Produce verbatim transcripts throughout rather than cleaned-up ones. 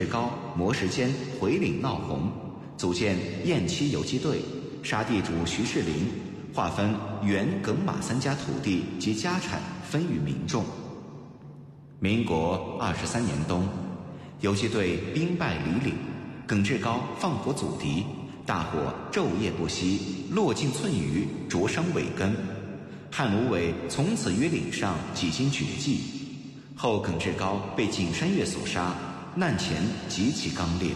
高、魔时坚回岭闹红，组建偃旗游击队，杀地主徐世林，划分袁、耿、马三家土地及家产分予民众。民国二十三年冬，游击队兵败李岭，耿志高放火阻敌，大火昼夜不息，落尽寸余，灼伤尾根。汉芦苇从此于岭上几经绝迹，后耿志高被景山岳所杀，难前极其刚烈。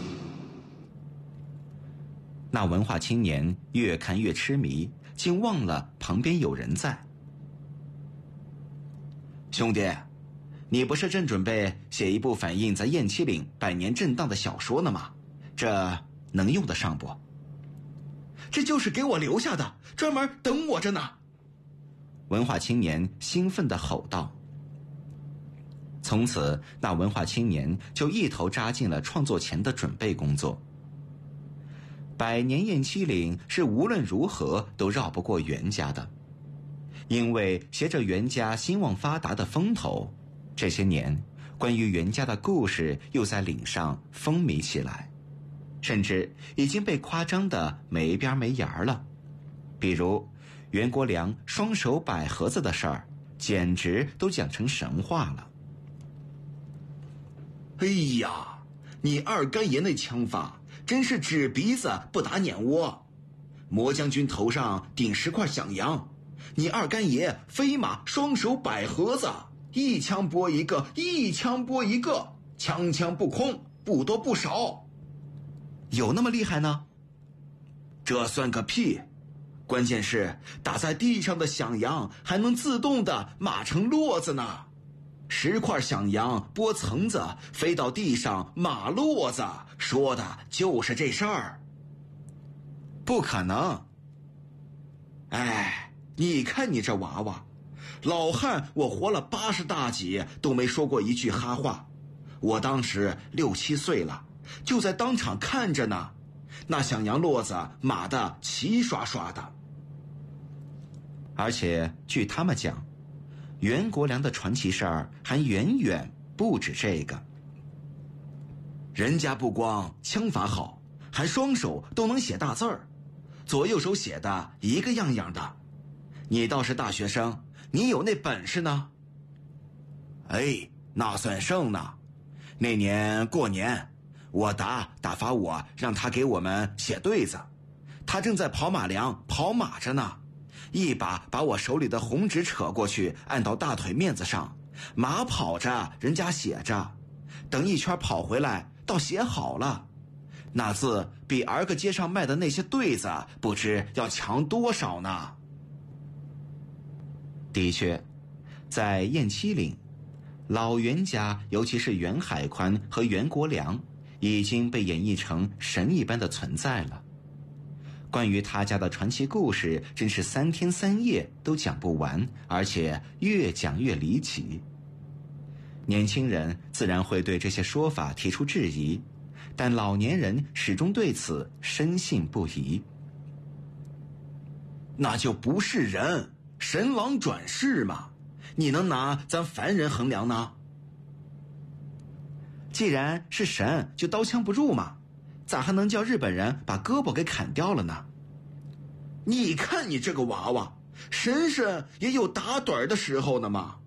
那文化青年越看越痴迷，竟忘了旁边有人在。兄弟，你不是正准备写一部反映在雁栖岭百年震荡的小说呢吗？这能用得上不？ 这就是给我留下的，专门等我着呢。 文化青年兴奋地吼道。从此，那文化青年就一头扎进了创作前的准备工作。百年雁栖岭是无论如何都绕不过袁家的，因为携着袁家兴旺发达的风头，这些年关于袁家的故事又在岭上风靡起来，甚至已经被夸张的没边没沿了。比如袁国良双手摆盒子的事儿，简直都讲成神话了。 哎呀，你二干爷那枪法真是指鼻子不打眼窝。魔将军头上顶十块响羊，你二干爷飞马双手摆盒子，一枪拨一个，一枪拨一个，枪枪不空，不多不少。 有那么厉害呢？ 这算个屁！关键是打在地上的响羊还能自动的码成络子呢。十块响羊拨层子，飞到地上码络子，说的就是这事儿。 不可能！ 哎，你看你这娃娃，老汉我活了八十大几都没说过一句哈话。我当时六七岁了，就在当场看着呢，那响羊络子码得齐刷刷的。 而且据他们讲，袁国良的传奇事儿还远远不止这个。 人家不光枪法好，还双手都能写大字儿，左右手写的一个样样的。你倒是大学生，你有那本事呢？哎，那算胜呢。那年过年，我达打发我让他给我们写对子，他正在跑马梁跑马着呢，一把把我手里的红纸扯过去，按到大腿面子上，马跑着，人家写着，等一圈跑回来，倒写好了。那字比儿个街上卖的那些对子不知要强多少呢。 的确，在雁栖岭，老袁家，尤其是袁海宽和袁国良，已经被演绎成神一般的存在了。关于他家的传奇故事，真是三天三夜都讲不完，而且越讲越离奇。年轻人自然会对这些说法提出质疑，但老年人始终对此深信不疑。 那就不是人，神王转世嘛，你能拿咱凡人衡量呢？ 既然是神，就刀枪不入嘛，咋还能叫日本人把胳膊给砍掉了呢？ 你看你这个娃娃，神神也有打盹的时候呢嘛。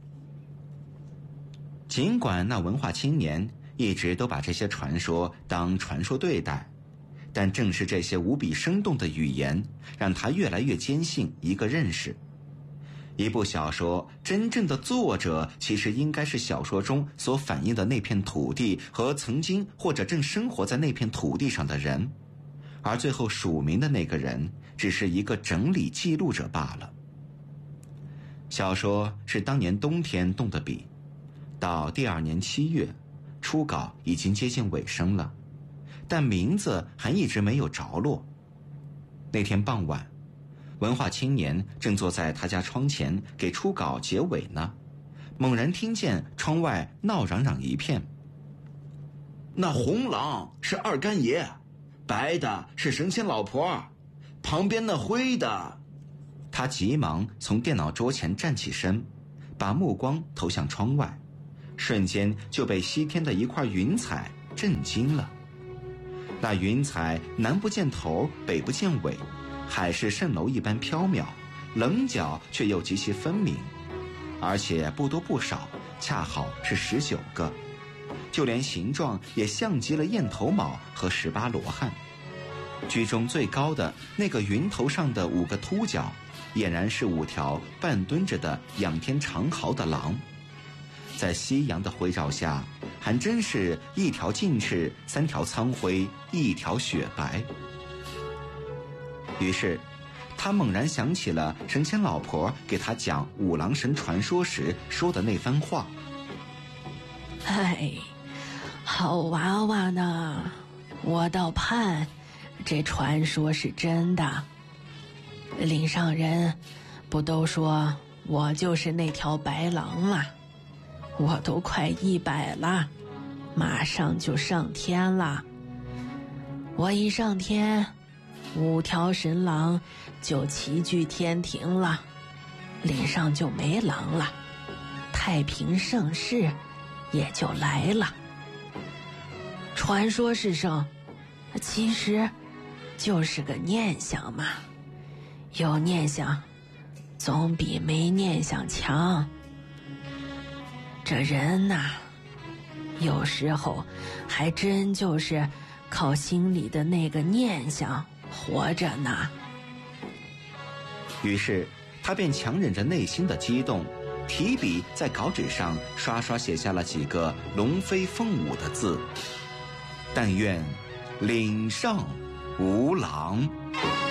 尽管那文化青年一直都把这些传说当传说对待，但正是这些无比生动的语言，让他越来越坚信一个认识：一部小说真正的作者其实应该是小说中所反映的那片土地和曾经或者正生活在那片土地上的人，而最后署名的那个人只是一个整理记录者罢了。小说是当年冬天动的笔，到第二年七月，初稿已经接近尾声了，但名字还一直没有着落。那天傍晚，文化青年正坐在他家窗前给初稿结尾呢，猛然听见窗外闹嚷嚷一片。 那红狼是二干爷，白的是神仙老婆，旁边那灰的…… 他急忙从电脑桌前站起身，把目光投向窗外，瞬间就被西天的一块云彩震惊了。那云彩南不见头，北不见尾，海市蜃楼一般缥缈，棱角却又极其分明，而且不多不少，恰好是十九个，就连形状也像极了燕头卯和十八罗汉。居中最高的那个云头上的五个秃角，俨然是五条半蹲着的仰天长嚎的狼，在夕阳的辉照下，还真是一条劲赤，三条苍灰，一条雪白。于是他猛然想起了神仙老婆给他讲五郎神传说时说的那番话。 哎，好娃娃呢，我倒盼这传说是真的。岭上人不都说我就是那条白狼吗？我都快一百了，马上就上天了。我一上天，五条神狼就齐聚天庭了，岭上就没狼了，太平盛世也就来了。传说是圣，其实就是个念想嘛，有念想总比没念想强。这人呐，有时候还真就是靠心里的那个念想活着呢。 于是他便强忍着内心的激动，提笔在稿纸上刷刷写下了几个龙飞凤舞的字：但愿岭上无狼。